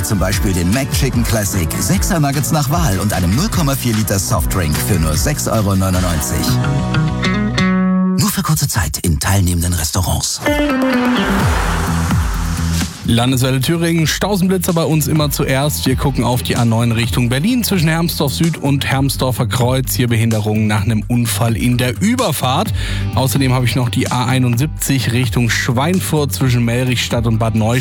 wie zum Beispiel den McChicken Classic, 6er Nuggets nach Wahl und einem 0,4 Liter Softdrink für nur 6,99 €. Nur für kurze Zeit in teilnehmenden Restaurants. Landeswelle Thüringen, Stausenblitzer bei uns immer zuerst. Wir gucken auf die A9 Richtung Berlin zwischen Hermsdorf Süd und Hermsdorfer Kreuz. Hier Behinderungen nach einem Unfall in der Überfahrt. Außerdem habe ich noch die A71 Richtung Schweinfurt zwischen Melrichstadt und Bad Neustadt.